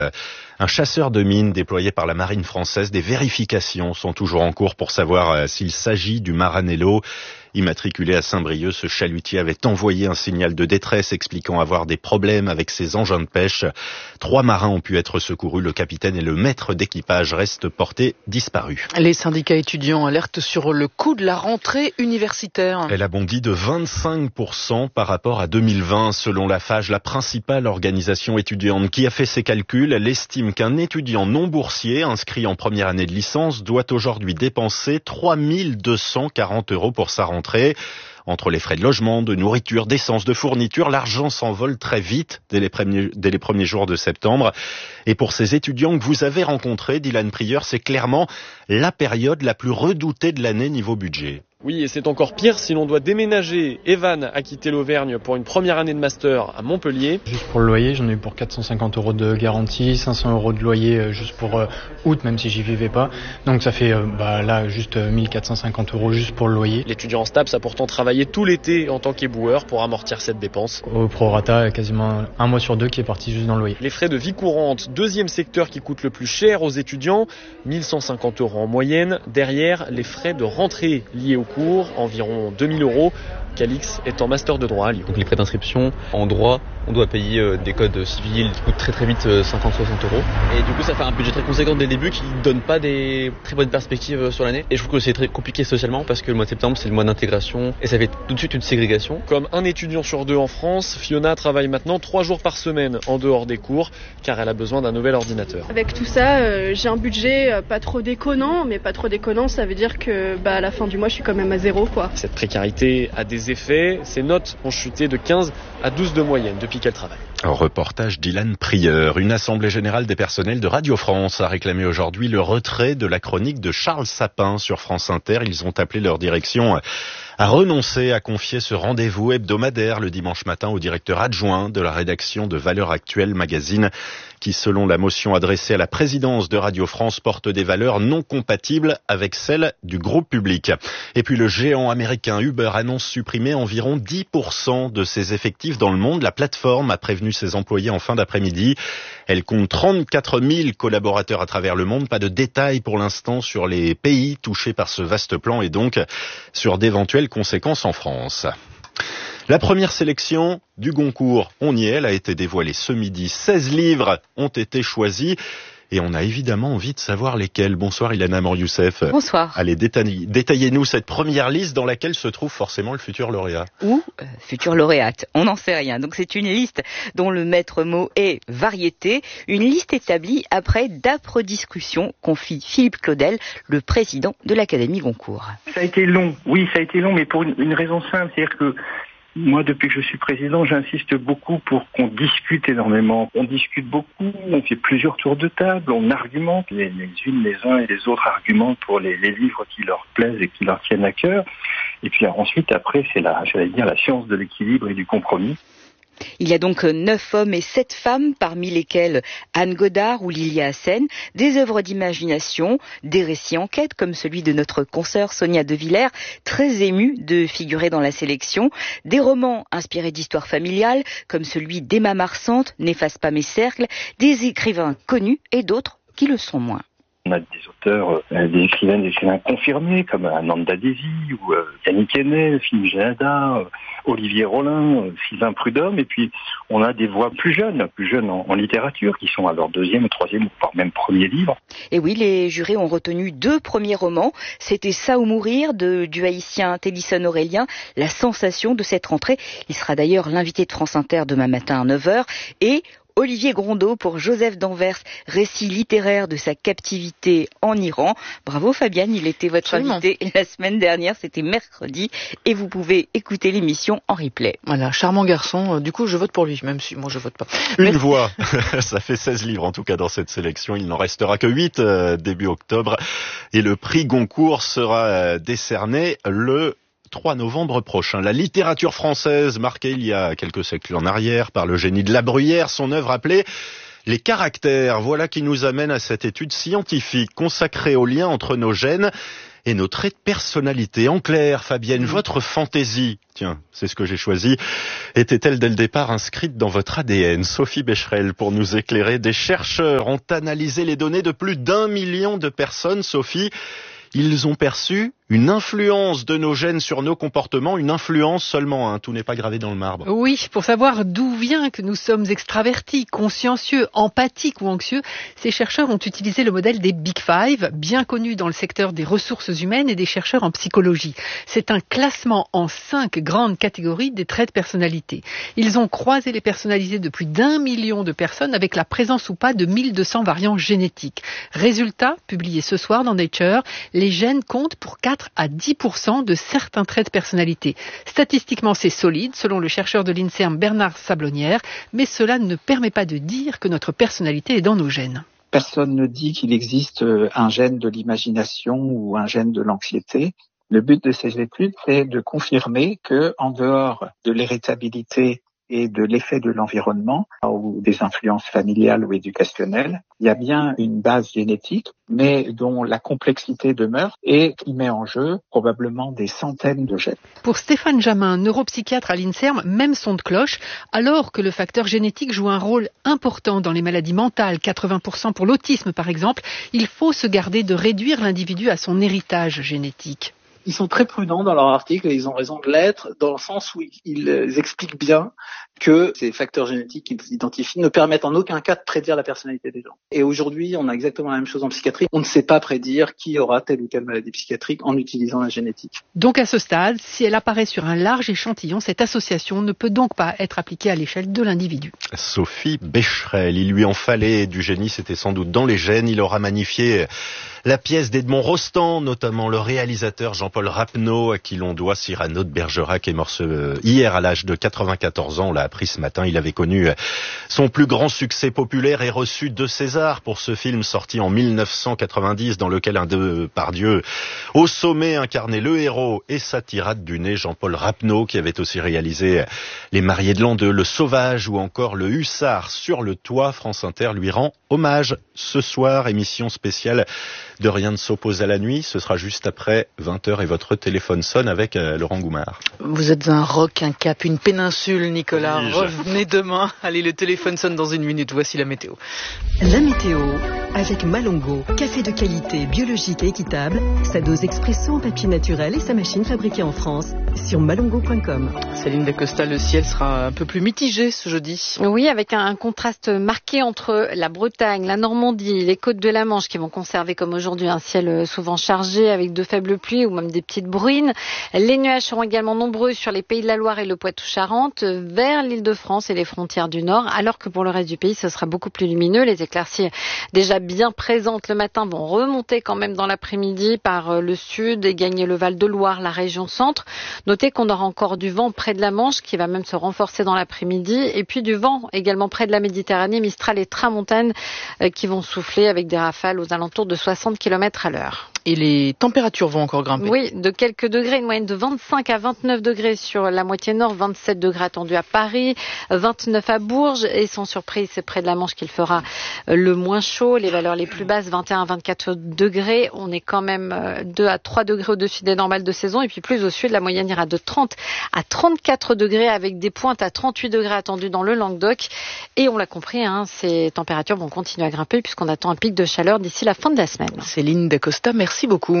Un chasseur de mines déployé par la marine française. Des vérifications sont toujours en cours pour savoir s'il s'agit du Maranello. Immatriculé à Saint-Brieuc, ce chalutier avait envoyé un signal de détresse expliquant avoir des problèmes avec ses engins de pêche. 3 marins ont pu être secourus. Le capitaine et le maître d'équipage restent portés disparus. Les syndicats étudiants alertent sur le coût de la rentrée universitaire. Elle a bondi de 25% par rapport à 2020. Selon la FAGE, la principale organisation étudiante qui a fait ses calculs, elle estime qu'un étudiant non boursier inscrit en première année de licence doit aujourd'hui dépenser 3 240 € pour sa rentrée. Entre les frais de logement, de nourriture, d'essence, de fourniture, l'argent s'envole très vite dès les premiers jours de septembre. Et pour ces étudiants que vous avez rencontrés, Dylan Prieur, c'est clairement la période la plus redoutée de l'année niveau budget. Oui, et c'est encore pire si l'on doit déménager. Evan a quitté l'Auvergne pour une première année de master à Montpellier. Juste pour le loyer, j'en ai eu pour 450 € de garantie, 500 € de loyer juste pour août, même si j'y vivais pas. Donc ça fait là juste 1450 € juste pour le loyer. L'étudiant en STAPS a pourtant travaillé tout l'été en tant qu'éboueur pour amortir cette dépense. Au prorata, quasiment 1 mois sur 2 qui est parti juste dans le loyer. Les frais de vie courante, deuxième secteur qui coûte le plus cher aux étudiants, 1150 € en moyenne. Derrière, les frais de rentrée liés au cours, environ 2000 €. Calix est en master de droit à Lyon. Donc les frais d'inscription en droit, on doit payer des codes civils qui coûtent très vite 50-60 €. Et du coup ça fait un budget très conséquent dès le début qui ne donne pas des très bonnes perspectives sur l'année. Et je trouve que c'est très compliqué socialement parce que le mois de septembre c'est le mois d'intégration et ça fait tout de suite une ségrégation. Comme un étudiant sur 2 en France, Fiona travaille maintenant 3 jours par semaine en dehors des cours car elle a besoin d'un nouvel ordinateur. Avec tout ça, j'ai un budget pas trop déconnant, mais pas trop déconnant ça veut dire que à la fin du mois je suis quand même à 0 quoi. Cette précarité a des effets, ses notes ont chuté de 15 à 12 de moyenne depuis qu'elle travaille. Un reportage Dylan Prieur. Une assemblée générale des personnels de Radio France a réclamé aujourd'hui le retrait de la chronique de Charles Sapin sur France Inter. Ils ont appelé leur direction à renoncer à confier ce rendez-vous hebdomadaire le dimanche matin au directeur adjoint de la rédaction de Valeurs Actuelles magazine qui, selon la motion adressée à la présidence de Radio France, porte des valeurs non compatibles avec celles du groupe public. Et puis le géant américain Uber annonce supprimer environ 10% de ses effectifs dans le monde. La plateforme a prévenu ses employés en fin d'après-midi. Elle compte 34 000 collaborateurs à travers le monde. Pas de détails pour l'instant sur les pays touchés par ce vaste plan et donc sur d'éventuelles conséquences en France. La première sélection du Goncourt, on y est, elle a été dévoilée ce midi. 16 livres ont été choisis et on a évidemment envie de savoir lesquels. Bonsoir Ilana Mor-Youssef. Bonsoir. Allez, détaillez-nous cette première liste dans laquelle se trouve forcément le futur lauréat. Ou future lauréate, on n'en sait rien. Donc c'est une liste dont le maître mot est variété. Une liste établie après d'âpres discussions, confie Philippe Claudel, le président de l'Académie Goncourt. Ça a été long, oui ça a été long, mais pour une raison simple, c'est-à-dire que moi, depuis que je suis président, j'insiste beaucoup pour qu'on discute énormément. On discute beaucoup, on fait plusieurs tours de table, on argumente. Les uns et les autres argumentent pour les livres qui leur plaisent et qui leur tiennent à cœur. Et puis ensuite, après, c'est la science de l'équilibre et du compromis. Il y a donc 9 hommes et 7 femmes, parmi lesquels Anne Godard ou Lilia Hassen, des œuvres d'imagination, des récits enquêtes comme celui de notre consoeur Sonia De Villers, très émue de figurer dans la sélection, des romans inspirés d'histoires familiales comme celui d'Emma Marsante, N'efface pas mes cercles, des écrivains connus et d'autres qui le sont moins. On a des auteurs, des écrivains confirmés comme Ananda Devi ou Yannick Hennet, Philippe Génada, Olivier Rollin, Sylvain Prudhomme, et puis on a des voix plus jeunes en littérature qui sont à leur 2e, 3e ou voire même 1er livre. Et oui, les jurés ont retenu 2 premiers romans. C'était Ça ou mourir du haïtien Télisson Aurélien, la sensation de cette rentrée. Il sera d'ailleurs l'invité de France Inter demain matin à 9h et Olivier Grondeau pour Joseph d'Anvers, récit littéraire de sa captivité en Iran. Bravo Fabienne, il était votre invité la semaine dernière, c'était mercredi, et vous pouvez écouter l'émission en replay. Voilà, charmant garçon, du coup je vote pour lui, même si moi je vote pas. Une voix, ça fait 16 livres en tout cas dans cette sélection, il n'en restera que 8 début octobre, et le prix Goncourt sera décerné le 3 novembre prochain. La littérature française, marquée il y a quelques siècles en arrière par le génie de La Bruyère, son œuvre appelée Les caractères. Voilà qui nous amène à cette étude scientifique consacrée au lien entre nos gènes et nos traits de personnalité. En clair, Fabienne, votre fantaisie, tiens, c'est ce que j'ai choisi, était-elle dès le départ inscrite dans votre ADN? Sophie Becherel, pour nous éclairer, des chercheurs ont analysé les données de plus d'1 million de personnes. Sophie, ils ont perçu une influence de nos gènes sur nos comportements, une influence seulement, tout n'est pas gravé dans le marbre. Oui, pour savoir d'où vient que nous sommes extravertis, consciencieux, empathiques ou anxieux, ces chercheurs ont utilisé le modèle des Big Five, bien connu dans le secteur des ressources humaines et des chercheurs en psychologie. C'est un classement en 5 grandes catégories des traits de personnalité. Ils ont croisé les personnalités de plus d'1 million de personnes avec la présence ou pas de 1200 variants génétiques. Résultat, publié ce soir dans Nature, les gènes comptent pour 4 à 10% de certains traits de personnalité. Statistiquement, c'est solide, selon le chercheur de l'INSERM Bernard Sablonnière, mais cela ne permet pas de dire que notre personnalité est dans nos gènes. Personne ne dit qu'il existe un gène de l'imagination ou un gène de l'anxiété. Le but de ces études, c'est de confirmer que, en dehors de l'héritabilité et de l'effet de l'environnement ou des influences familiales ou éducationnelles, il y a bien une base génétique, mais dont la complexité demeure et qui met en jeu probablement des centaines de gènes. Pour Stéphane Jamin, neuropsychiatre à l'INSERM, même son de cloche, alors que le facteur génétique joue un rôle important dans les maladies mentales, 80% pour l'autisme par exemple, il faut se garder de réduire l'individu à son héritage génétique. Ils sont très prudents dans leur article et ils ont raison de l'être dans le sens où ils expliquent bien que ces facteurs génétiques qu'ils identifient ne permettent en aucun cas de prédire la personnalité des gens. Et aujourd'hui, on a exactement la même chose en psychiatrie. On ne sait pas prédire qui aura telle ou telle maladie psychiatrique en utilisant la génétique. Donc à ce stade, si elle apparaît sur un large échantillon, cette association ne peut donc pas être appliquée à l'échelle de l'individu. Sophie Becherel, il lui en fallait du génie, c'était sans doute dans les gènes. Il aura magnifié la pièce d'Edmond Rostand, notamment le réalisateur Jean-Paul Rapneau, à qui l'on doit Cyrano de Bergerac, est mort hier à l'âge de 94 ans. On l'a appris ce matin. Il avait connu son plus grand succès populaire et reçu 2 Césars pour ce film sorti en 1990, dans lequel un Depardieu au sommet incarnait le héros et sa tirade du nez. Jean-Paul Rapneau, qui avait aussi réalisé Les Mariés de l'an 2, Le Sauvage ou encore Le Hussard sur le toit. France Inter lui rend hommage ce soir. Émission spéciale de Rien ne s'oppose à la nuit. Ce sera juste après 20h et votre téléphone sonne avec Laurent Goumard. Vous êtes un roc, un cap, une péninsule, Nicolas. Oui, revenez demain. Allez, le téléphone sonne dans 1 minute. Voici la météo. La météo avec Malongo. Café de qualité, biologique et équitable. Sa dose expresso en papier naturel et sa machine fabriquée en France sur malongo.com. Céline Dacosta, le ciel sera un peu plus mitigé ce jeudi. Oui, avec un contraste marqué entre la Bretagne, la Normandie, les côtes de la Manche qui vont conserver comme aujourd'hui un ciel souvent chargé avec de faibles pluies ou même des petites bruines. Les nuages seront également nombreux sur les Pays de la Loire et le Poitou-Charentes, vers l'Île-de-France et les frontières du Nord, alors que pour le reste du pays, ce sera beaucoup plus lumineux. Les éclaircies déjà bien présentes le matin vont remonter quand même dans l'après-midi par le sud et gagner le Val-de-Loire, la région centre. Notez qu'on aura encore du vent près de la Manche qui va même se renforcer dans l'après-midi et puis du vent également près de la Méditerranée, Mistral et Tramontane qui vont souffler avec des rafales aux alentours de 60 km à l'heure. Et les températures vont encore grimper. Oui, de quelques degrés, une moyenne de 25 à 29 degrés sur la moitié nord, 27 degrés attendus à Paris, 29 à Bourges et sans surprise, c'est près de la Manche qu'il fera le moins chaud. Les valeurs les plus basses, 21 à 24 degrés. On est quand même 2 à 3 degrés au-dessus des normales de saison et puis plus au sud, la moyenne ira de 30 à 34 degrés avec des pointes à 38 degrés attendues dans le Languedoc. Et on l'a compris, ces températures vont continuer à grimper puisqu'on attend un pic de chaleur d'ici la fin de la semaine. Céline Dacosta, merci beaucoup.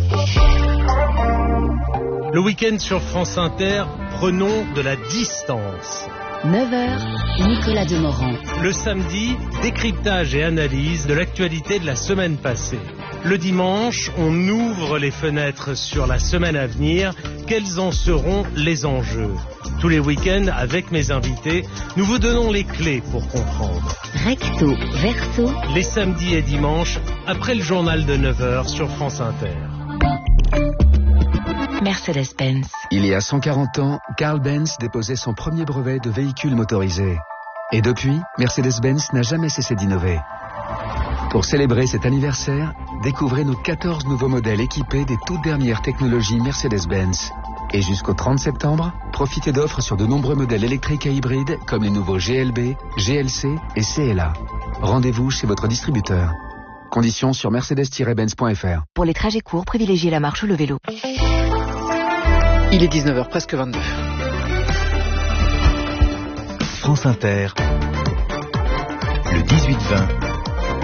Le week-end sur France Inter, prenons de la distance. 9h, Nicolas Demorand. Le samedi, décryptage et analyse de l'actualité de la semaine passée. Le dimanche, on ouvre les fenêtres sur la semaine à venir. Quels en seront les enjeux ? Tous les week-ends, avec mes invités, nous vous donnons les clés pour comprendre. Recto, verso. Les samedis et dimanches, après le journal de 9h sur France Inter. Mercedes-Benz. Il y a 140 ans, Carl Benz déposait son premier brevet de véhicule motorisé. Et depuis, Mercedes-Benz n'a jamais cessé d'innover. Pour célébrer cet anniversaire, découvrez nos 14 nouveaux modèles équipés des toutes dernières technologies Mercedes-Benz. Et jusqu'au 30 septembre, profitez d'offres sur de nombreux modèles électriques et hybrides comme les nouveaux GLB, GLC et CLA. Rendez-vous chez votre distributeur. Conditions sur mercedes-benz.fr. Pour les trajets courts, privilégiez la marche ou le vélo. Il est 19h, presque 22. France Inter, le 18-20.